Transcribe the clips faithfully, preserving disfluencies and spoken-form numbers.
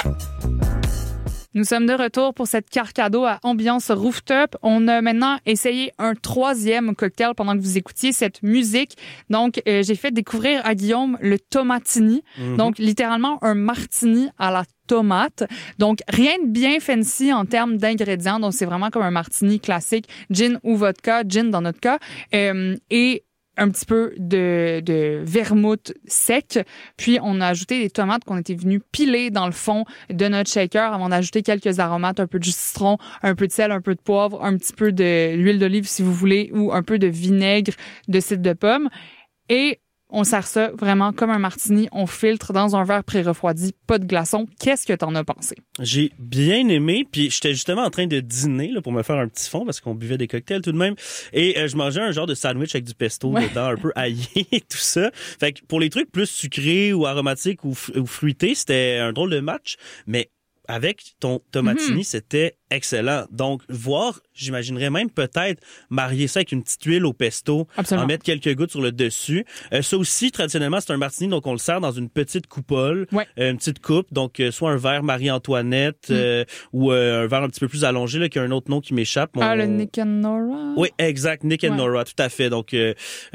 Nous sommes de retour pour cette carte cadeau à ambiance rooftop. On a maintenant essayé un troisième cocktail pendant que vous écoutiez cette musique. Donc, euh, j'ai fait découvrir à Guillaume le tomatini. Mm-hmm. Donc, littéralement un martini à la tomate. Donc, rien de bien fancy en termes d'ingrédients. Donc, c'est vraiment comme un martini classique, gin ou vodka, gin dans notre cas. Euh, et un petit peu de, de vermouth sec. Puis, on a ajouté des tomates qu'on était venus piler dans le fond de notre shaker avant d'ajouter quelques aromates, un peu de jus de citron, un peu de sel, un peu de poivre, un petit peu de l'huile d'olive si vous voulez, ou un peu de vinaigre de cidre de pomme. Et on sert ça vraiment comme un martini. On filtre dans un verre pré-refroidi, pas de glaçons. Qu'est-ce que t'en as pensé? J'ai bien aimé, puis j'étais justement en train de dîner là, pour me faire un petit fond parce qu'on buvait des cocktails tout de même. Et euh, je mangeais un genre de sandwich avec du pesto ouais. dedans, un peu aillé et tout ça. Fait que pour les trucs plus sucrés ou aromatiques ou, ou fruités, c'était un drôle de match. Mais avec ton tomatini, mm-hmm. c'était excellent. Donc, voir, j'imaginerais même peut-être marier ça avec une petite huile au pesto, Absolument. En mettre quelques gouttes sur le dessus. Euh, ça aussi, traditionnellement, c'est un martini, donc on le sert dans une petite coupole, ouais. euh, une petite coupe, donc euh, soit un verre Marie-Antoinette mm. euh, ou euh, un verre un petit peu plus allongé, là, qui a un autre nom qui m'échappe. Ah, on... le Nick and Nora? Oui, exact, Nick and ouais. Nora, tout à fait. Donc, euh,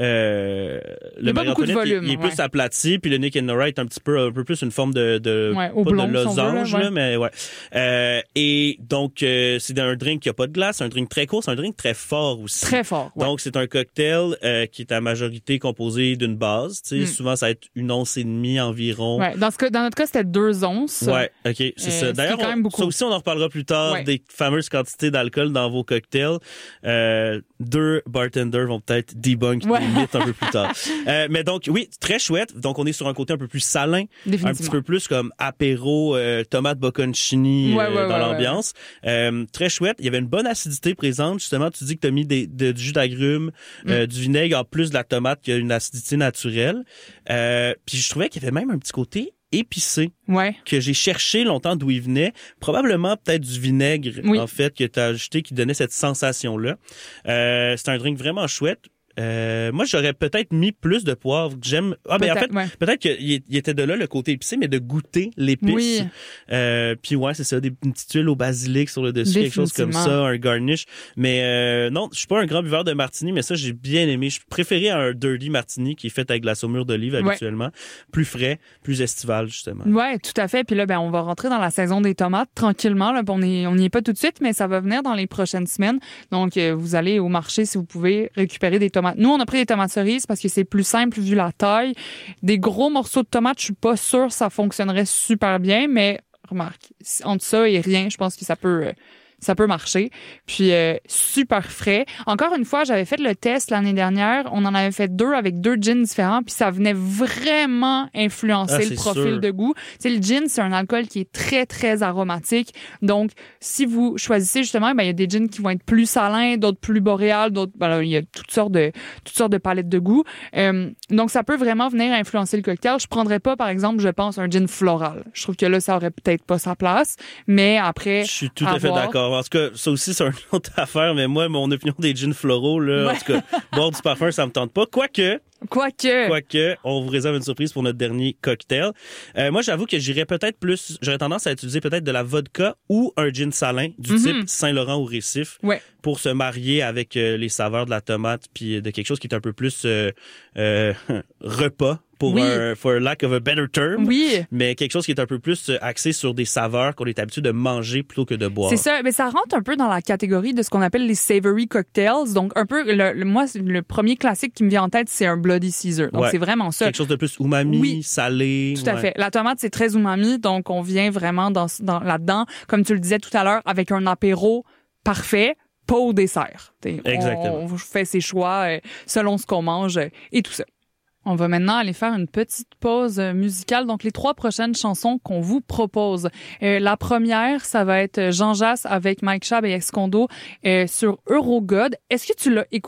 euh, le Marie-Antoinette, il, il est plus ouais. aplati, puis le Nick and Nora est un petit peu, un peu plus une forme de, de, ouais, pas blond, de losange, veut, là, là, mais ouais. Euh, et donc, euh, c'est un drink qui a pas de glace, un drink très court, c'est un drink très fort aussi. Très fort, ouais. Donc, c'est un cocktail euh, qui est à majorité composé d'une base. Tu sais, mm. souvent, ça va être une once et demie environ. Ouais. Dans, ce cas, dans notre cas, c'était deux onces. Ouais, OK, c'est euh, ça. D'ailleurs, on, beaucoup. ça aussi, on en reparlera plus tard, ouais. des fameuses quantités d'alcool dans vos cocktails. Euh, deux bartenders vont peut-être debunk ouais. les mythes un peu plus tard. euh, mais donc, oui, très chouette. Donc, on est sur un côté un peu plus salin, un petit peu plus comme apéro, euh, tomate bocconcini ouais, euh, ouais, dans ouais, l'ambiance. Ouais. Euh, très chouette. Il y avait une bonne acidité présente. Justement, tu dis que tu as mis des, de, du jus d'agrumes, mm. euh, du vinaigre, en plus de la tomate qui a une acidité naturelle. Euh, puis je trouvais qu'il y avait même un petit côté épicé ouais. que j'ai cherché longtemps d'où il venait. Probablement peut-être du vinaigre, oui. en fait, que tu as ajouté qui donnait cette sensation-là. Euh, c'est un drink vraiment chouette. Euh, moi, j'aurais peut-être mis plus de poivre. J'aime. Ah, ben en fait, ouais. peut-être qu'il il était de là le côté épicé, mais de goûter l'épice. Oui. Euh, puis ouais, c'est ça, des une petite huile au basilic sur le dessus, quelque chose comme ça, un garnish. Mais euh, non, je suis pas un grand buveur de martini, mais ça j'ai bien aimé. Je préférais un dirty martini qui est fait avec de la saumure d'olive habituellement, ouais. plus frais, plus estival justement. Ouais, tout à fait. Puis là, ben on va rentrer dans la saison des tomates tranquillement. Là, on est, on n'y est pas tout de suite, mais ça va venir dans les prochaines semaines. Donc, euh, vous allez au marché si vous pouvez récupérer des tomates. Nous, on a pris des tomates cerises parce que c'est plus simple vu la taille. Des gros morceaux de tomates, je suis pas sûre que ça fonctionnerait super bien, mais remarque, entre ça et rien, je pense que ça peut... Euh, ça peut marcher. Puis, euh, super frais. Encore une fois, j'avais fait le test l'année dernière. On en avait fait deux avec deux gins différents. Puis, ça venait vraiment influencer ah, le profil sûr. de goût. Tu sais, le gin, c'est un alcool qui est très, très aromatique. Donc, si vous choisissez justement, ben, il y a des gins qui vont être plus salins, d'autres plus boréales, d'autres, ben, là, il y a toutes sortes de, toutes sortes de palettes de goût. Euh, donc, ça peut vraiment venir influencer le cocktail. Je prendrais pas, par exemple, je pense, un gin floral. Je trouve que là, ça aurait peut-être pas sa place. Mais après, je suis tout à, à fait voir. d'accord. En tout cas, ça aussi, c'est une autre affaire, mais moi, mon opinion des gins floraux, là, ouais. en tout cas, boire du parfum, ça me tente pas. Quoique, Quoique. Quoique, on vous réserve une surprise pour notre dernier cocktail. Euh, moi, j'avoue que j'irais peut-être plus, j'aurais tendance à utiliser peut-être de la vodka ou un gin salin du mm-hmm. type Saint-Laurent ou Récif ouais. pour se marier avec euh, les saveurs de la tomate puis de quelque chose qui est un peu plus euh, euh, repas. Pour oui. un, for lack of a better term. Oui. Mais quelque chose qui est un peu plus axé sur des saveurs qu'on est habitué de manger plutôt que de boire. C'est ça. Mais ça rentre un peu dans la catégorie de ce qu'on appelle les savory cocktails. Donc, un peu, le, le, moi, le premier classique qui me vient en tête, c'est un Bloody Caesar. Donc, ouais. c'est vraiment ça. Quelque chose de plus umami, oui. salé. Tout à ouais. fait. La tomate, c'est très umami. Donc, on vient vraiment dans, dans, là-dedans, comme tu le disais tout à l'heure, avec un apéro parfait. Pas au dessert. T'sais, Exactement. On, on fait ses choix euh, selon ce qu'on mange euh, et tout ça. On va maintenant aller faire une petite pause musicale. Donc, les trois prochaines chansons qu'on vous propose. Euh, la première, ça va être Jean Jass avec Mike Schaab et Ex-Condo euh, sur Eurogod. Est-ce que tu l'as écouté?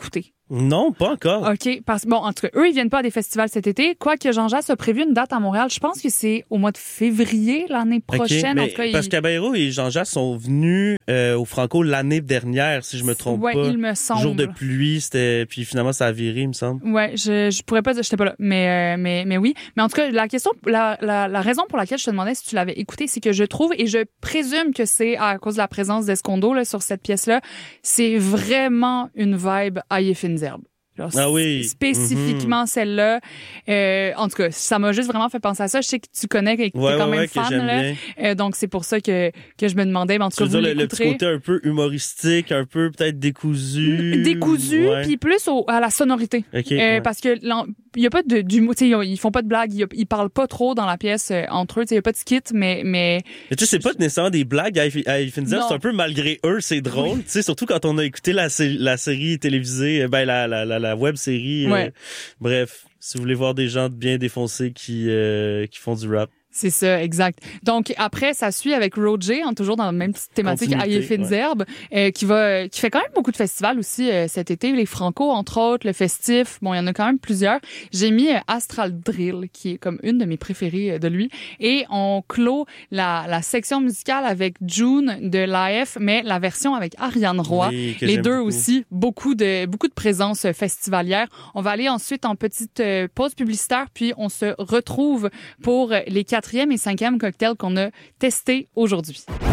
Non, pas encore. OK. Parce bon, en tout cas, eux, ils viennent pas à des festivals cet été. Quoique Jean-Jacques a prévu une date à Montréal. Je pense que c'est au mois de février l'année prochaine. Okay, en tout cas, parce il... que Caballero et Jean-Jacques sont venus euh, au Franco l'année dernière, si je me trompe ouais, pas. il me semble. Jour de pluie, c'était puis finalement ça a viré, il me semble. Ouais, je je pourrais pas dire, j'étais pas là, mais euh, mais mais oui. Mais en tout cas, la question, la la la raison pour laquelle je te demandais si tu l'avais écouté, c'est que je trouve et je présume que c'est à cause de la présence d'Escondo là sur cette pièce-là, c'est vraiment une vibe Aïe Finzerbe. Alors, ah oui. Spécifiquement mm-hmm. celle-là. Euh, en tout cas, ça m'a juste vraiment fait penser à ça. Je sais que tu connais, que tu es ouais, quand ouais, même ouais, fan. Là. Euh, donc, c'est pour ça que, que je me demandais. Mais en tout cas, tu veux vous dire le, le petit côté un peu humoristique, un peu peut-être décousu. Décousu, ouais. puis plus au, à la sonorité. Okay, euh, ouais. Parce que il y a pas de d'humour, tu sais, ils font pas de blagues, ils, ils parlent pas trop dans la pièce euh, entre eux, tu sais, il y a pas de skit, mais mais. Mais tu sais, c'est pas nécessairement des blagues à Finzer, c'est un peu malgré eux, c'est drôle, oui. Tu sais, surtout quand on a écouté la, la série télévisée, ben la la la, la web série. Ouais. Euh, bref, si vous voulez voir des gens bien défoncés qui euh, qui font du rap. C'est ça, exact. Donc après, ça suit avec Roger, hein, toujours dans la même petite thématique, Aïe Finzerbe, ouais. euh, qui va, qui fait quand même beaucoup de festivals aussi euh, cet été, les Franco entre autres, le Festif. Bon, il y en a quand même plusieurs. J'ai mis euh, Astral Drill, qui est comme une de mes préférées euh, de lui, et on clôt la la section musicale avec June de l'A F, mais la version avec Ariane Roy. Oui, les deux beaucoup. aussi, beaucoup de beaucoup de présence festivalière. On va aller ensuite en petite euh, pause publicitaire, puis on se retrouve pour les quatrième et cinquième cocktails qu'on a testés aujourd'hui.